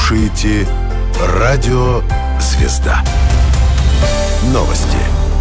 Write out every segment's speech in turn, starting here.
слушаете «Радио Звезда». Новости.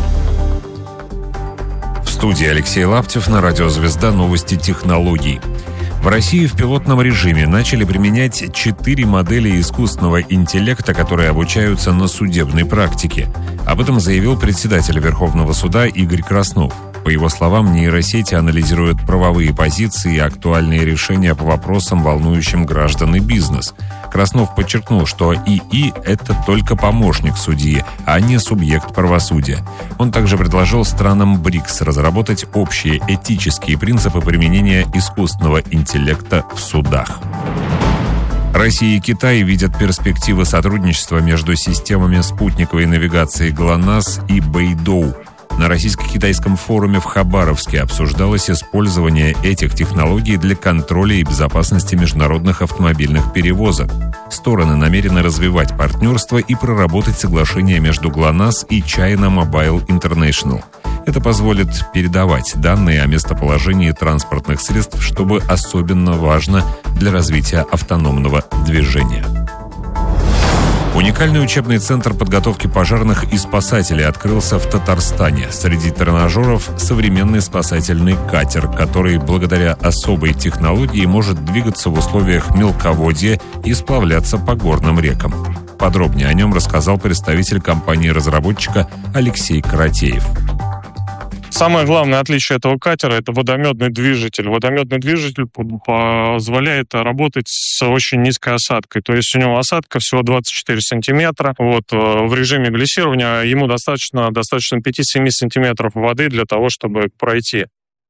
В студии Алексей Лаптев, на «Радио Звезда» новости технологий. В России в пилотном режиме начали применять 4 модели искусственного интеллекта, которые обучаются на судебной практике. Об этом заявил председатель Верховного суда Игорь Краснов. По его словам, нейросети анализируют правовые позиции и актуальные решения по вопросам, волнующим граждан и бизнес. Краснов подчеркнул, что ИИ – это только помощник судьи, а не субъект правосудия. Он также предложил странам БРИКС разработать общие этические принципы применения искусственного интеллекта в судах. Россия и Китай видят перспективы сотрудничества между системами спутниковой навигации ГЛОНАСС и Бэйдоу. На российско-китайском форуме в Хабаровске обсуждалось использование этих технологий для контроля и безопасности международных автомобильных перевозок. Стороны намерены развивать партнерство и проработать соглашение между ГЛОНАСС и China Mobile International. Это позволит передавать данные о местоположении транспортных средств, что особенно важно для развития автономного движения. Уникальный учебный центр подготовки пожарных и спасателей открылся в Татарстане. Среди тренажеров современный спасательный катер, который благодаря особой технологии может двигаться в условиях мелководья и сплавляться по горным рекам. Подробнее о нем рассказал представитель компании-разработчика Алексей Каратеев. Самое главное отличие этого катера – это водометный движитель. Водометный движитель позволяет работать с очень низкой осадкой. То есть у него осадка всего 24 сантиметра. В режиме глиссирования ему достаточно 5-7 сантиметров воды для того, чтобы пройти.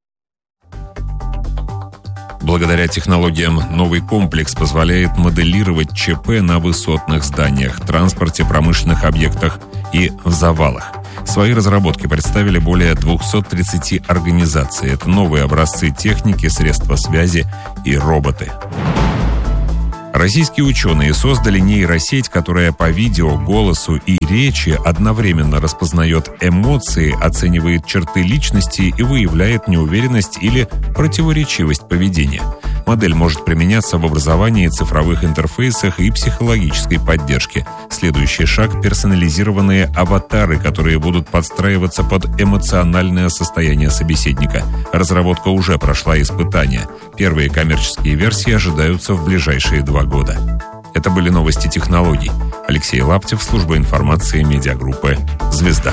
Благодаря технологиям новый комплекс позволяет моделировать ЧП на высотных зданиях, транспорте, промышленных объектах и в завалах. Свои разработки представили более 230 организаций. Это новые образцы техники, средства связи и роботы. Российские ученые создали нейросеть, которая по видео, голосу и речи одновременно распознает эмоции, оценивает черты личности и выявляет неуверенность или противоречивость поведения. Модель может применяться в образовании, цифровых интерфейсах и психологической поддержке. Следующий шаг – персонализированные аватары, которые будут подстраиваться под эмоциональное состояние собеседника. Разработка уже прошла испытания. Первые коммерческие версии ожидаются в ближайшие 2 года. Это были новости технологий. Алексей Лаптев, служба информации медиагруппы «Звезда».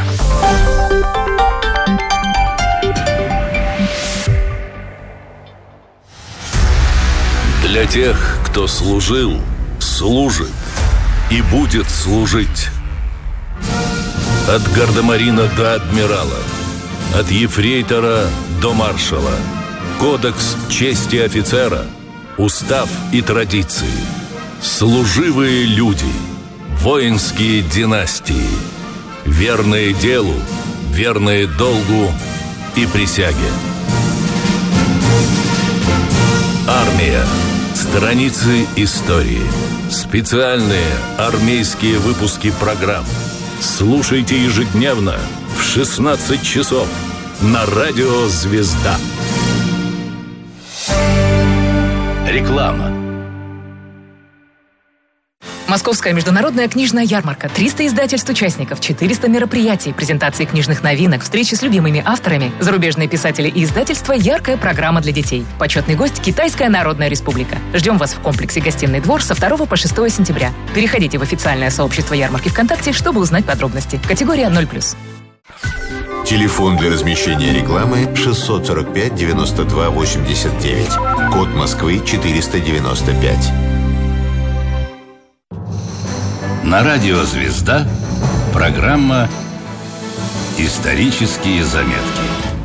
Для тех, кто служил, служит и будет служить. От гардемарина до адмирала, от ефрейтора до маршала. Кодекс чести офицера, устав и традиции. Служивые люди, воинские династии. Верные делу, верные долгу и присяге. Армия. Страницы истории. Специальные армейские выпуски программ. Слушайте ежедневно в 16 часов на радио «Звезда». Реклама. Московская международная книжная ярмарка. 300 издательств участников, 400 мероприятий, презентации книжных новинок, встречи с любимыми авторами, зарубежные писатели и издательства, яркая программа для детей. Почетный гость – Китайская Народная Республика. Ждем вас в комплексе «Гостиный двор» со 2 по 6 сентября. Переходите в официальное сообщество ярмарки ВКонтакте, чтобы узнать подробности. Категория 0+. Телефон для размещения рекламы 645 92 89. Код Москвы 495. На радио «Звезда» программа «Исторические заметки».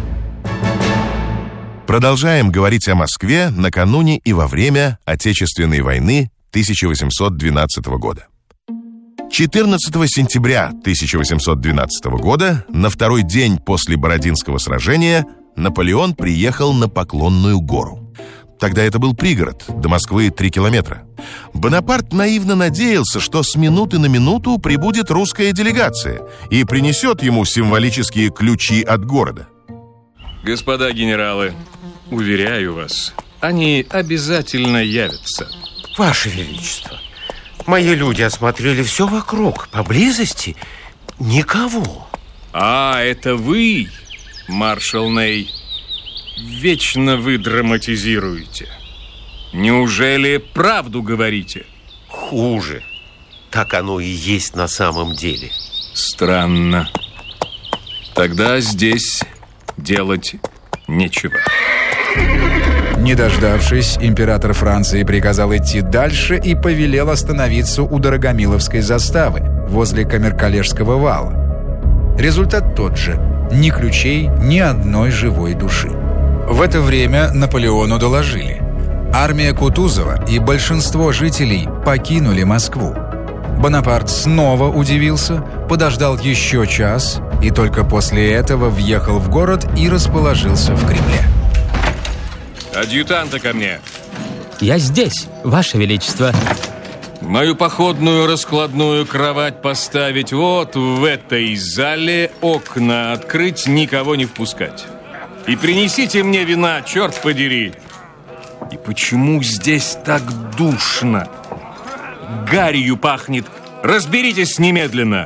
Продолжаем говорить о Москве накануне и во время Отечественной войны 1812 года. 14 сентября 1812 года, на второй день после Бородинского сражения, Наполеон приехал на Поклонную гору. Тогда это был пригород, до Москвы 3 километра. Бонапарт наивно надеялся, что с минуты на минуту прибудет русская делегация и принесет ему символические ключи от города. Господа генералы, уверяю вас, они обязательно явятся. Ваше Величество, Мои люди осмотрели все вокруг. Поблизости никого. А, это вы, маршал Ней. Вечно вы драматизируете. Неужели правду говорите? Хуже. Так оно и есть на самом деле. Странно. Тогда здесь делать нечего. Не дождавшись, император Франции приказал идти дальше и повелел остановиться у Дорогомиловской заставы возле Камеркалежского вала. Результат тот же. Ни ключей, ни одной живой души. В это время Наполеону доложили. Армия Кутузова и большинство жителей покинули Москву. Бонапарт снова удивился, подождал еще час и только после этого въехал в город и расположился в Кремле. Адъютанта ко мне. Я здесь, Ваше Величество. Мою походную раскладную кровать поставить вот в этой зале, окна открыть, никого не впускать. И принесите мне вина, черт подери. И почему здесь так душно? Гарью пахнет. Разберитесь немедленно.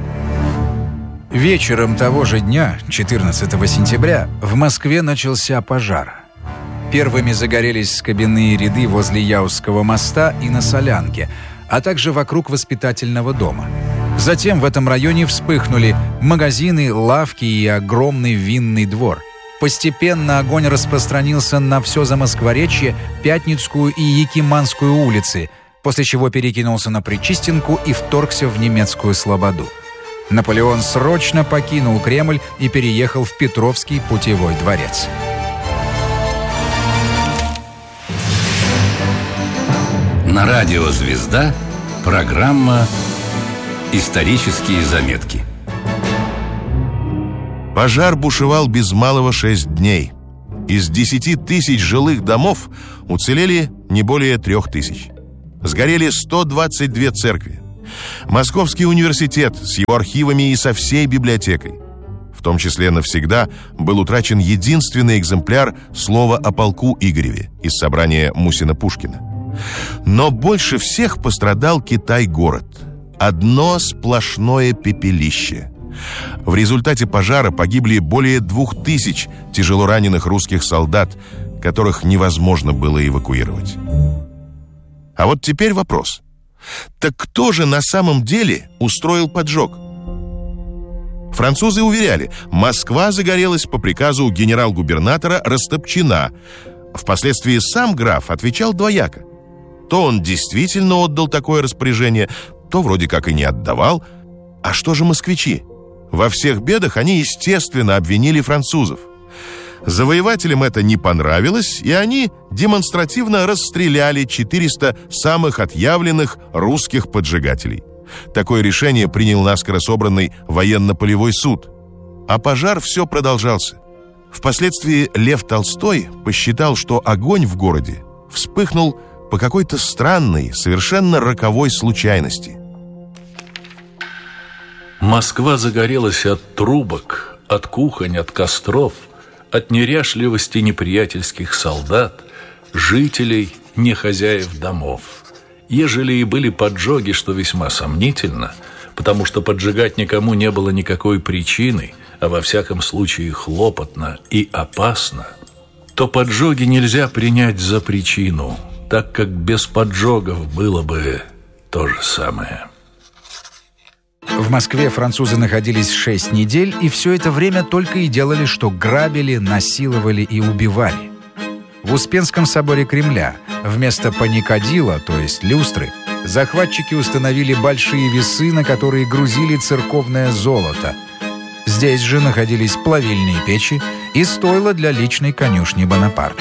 Вечером того же дня, 14 сентября, в Москве начался пожар. Первыми загорелись скобяные ряды возле Яузского моста и на Солянке, а также вокруг воспитательного дома. Затем в этом районе вспыхнули магазины, лавки и огромный винный двор. Постепенно огонь распространился на все Замоскворечье, Пятницкую и Якиманскую улицы, после чего перекинулся на Причистенку и вторгся в немецкую Слободу. Наполеон срочно покинул Кремль и переехал в Петровский путевой дворец. На радио «Звезда» программа «Исторические заметки». Пожар бушевал без малого 6 дней. Из 10 тысяч жилых домов уцелели не более 3 тысяч. Сгорели 122 церкви. Московский университет с его архивами и со всей библиотекой. В том числе навсегда был утрачен единственный экземпляр «Слова о полку Игореве» из собрания Мусина-Пушкина. Но больше всех пострадал Китай-город. Одно сплошное пепелище. В результате пожара погибли более 2000 тяжелораненых русских солдат, которых невозможно было эвакуировать. А вот теперь вопрос. Так кто же на самом деле устроил поджог? Французы уверяли, Москва загорелась по приказу генерал-губернатора Растопчина. Впоследствии сам граф отвечал двояко. То он действительно отдал такое распоряжение, то вроде как и не отдавал. А что же москвичи? Во всех бедах они, естественно, обвинили французов. Завоевателям это не понравилось, и они демонстративно расстреляли 400 самых отъявленных русских поджигателей. Такое решение принял наскоро собранный военно-полевой суд. А пожар все продолжался. Впоследствии Лев Толстой посчитал, что огонь в городе вспыхнул по какой-то странной, совершенно роковой случайности. Москва загорелась от трубок, от кухонь, от костров, от неряшливости неприятельских солдат, жителей, не хозяев домов. Ежели и были поджоги, что весьма сомнительно, потому что поджигать никому не было никакой причины, а во всяком случае хлопотно и опасно, то поджоги нельзя принять за причину, так как без поджогов было бы то же самое. В Москве французы находились 6 недель, и все это время только и делали, что грабили, насиловали и убивали. В Успенском соборе Кремля вместо паникадила, то есть люстры, захватчики установили большие весы, на которые грузили церковное золото. Здесь же находились плавильные печи и стойла для личной конюшни Бонапарта.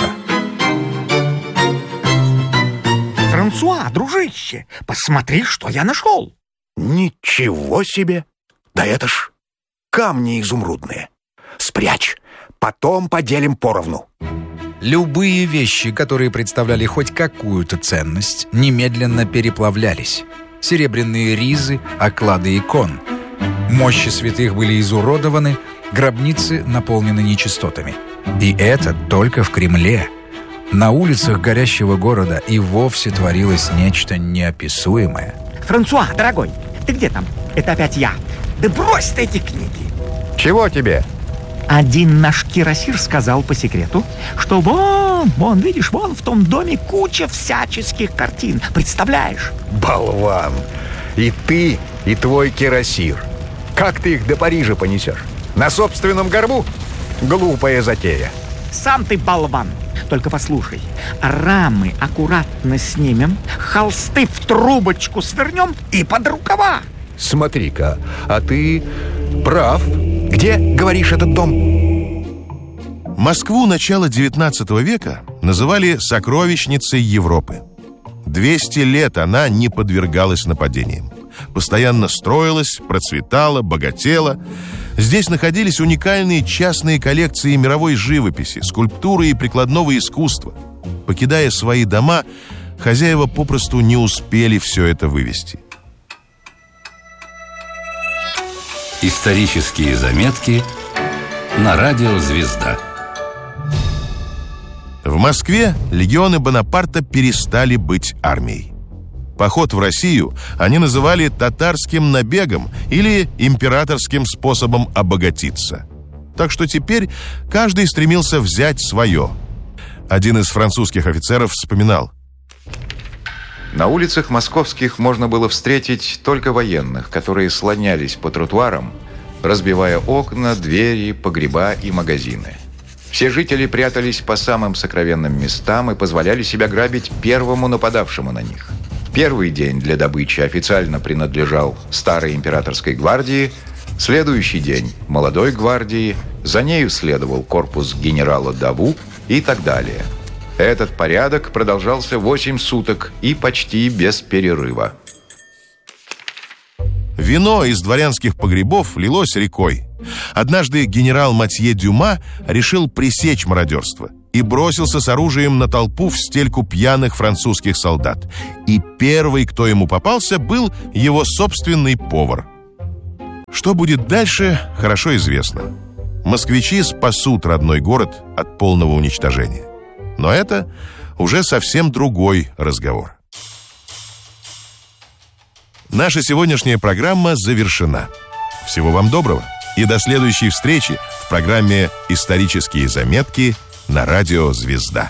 Франсуа, дружище, посмотри, что я нашел. Ничего себе! Да это ж камни изумрудные. Спрячь, потом поделим поровну. Любые вещи, которые представляли хоть какую-то ценность, немедленно переплавлялись. Серебряные ризы, оклады икон. Мощи святых были изуродованы, гробницы наполнены нечистотами. И это только в Кремле. На улицах горящего города и вовсе творилось нечто неописуемое. Франсуа, дорогой, ты где там? Это опять я. Да брось ты эти книги. Чего тебе? Один наш кирасир сказал по секрету, что вон, видишь, вон в том доме куча всяческих картин. Представляешь? Болван. И ты, и твой кирасир. Как ты их до Парижа понесешь? На собственном горбу? Глупая затея. Сам ты болван. Только послушай, рамы аккуратно снимем, холсты в трубочку свернем и под рукава. Смотри-ка, а ты прав. Где, говоришь, этот дом? Москву начала XIX века называли сокровищницей Европы. 200 лет она не подвергалась нападениям. Постоянно строилась, процветала, богатела. Здесь находились уникальные частные коллекции мировой живописи, скульптуры и прикладного искусства. Покидая свои дома, хозяева попросту не успели все это вывести. Исторические заметки на радио «Звезда». В Москве легионы Бонапарта перестали быть армией. Поход в Россию они называли татарским набегом или императорским способом обогатиться. Так что теперь каждый стремился взять свое. Один из французских офицеров вспоминал: на улицах московских можно было встретить только военных, которые слонялись по тротуарам, разбивая окна, двери, погреба и магазины. Все жители прятались по самым сокровенным местам и позволяли себя грабить первому нападавшему на них. Первый день для добычи официально принадлежал старой императорской гвардии, следующий день – молодой гвардии, за нею следовал корпус генерала Даву и так далее. Этот порядок продолжался 8 суток и почти без перерыва. Вино из дворянских погребов лилось рекой. Однажды генерал Матье Дюма решил пресечь мародерство и бросился с оружием на толпу в стельку пьяных французских солдат. И первый, кто ему попался, был его собственный повар. Что будет дальше, хорошо известно. Москвичи спасут родной город от полного уничтожения. Но это уже совсем другой разговор. Наша сегодняшняя программа завершена. Всего вам доброго и до следующей встречи в программе «Исторические заметки» на радио «Звезда».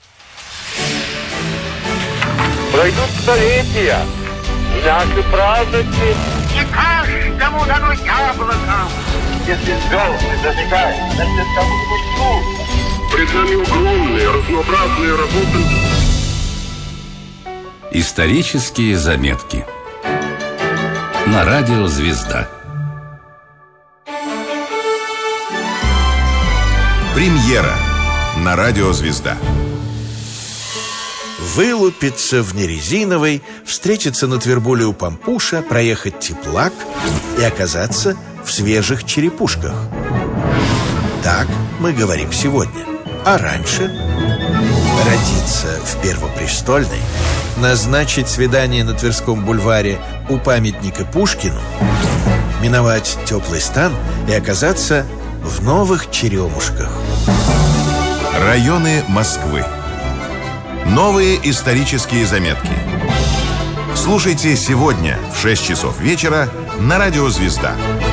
Пройдут столетия, и наши праздники не каждому дано яблоко. Если звезды зажигают на световую лучу, пред нами огромные разнообразные работы. Исторические заметки на радио «Звезда». Премьера на радио «Звезда». Вылупиться в нерезиновой, встретиться на Твербуле у Пампуша, проехать Теплак и оказаться в свежих черепушках. Так мы говорим сегодня. А раньше родиться в Первопрестольной, назначить свидание на Тверском бульваре у памятника Пушкину, миновать теплый стан и оказаться в новых Черемушках. Районы Москвы. Новые исторические заметки. Слушайте сегодня в 6 часов вечера на радио «Звезда».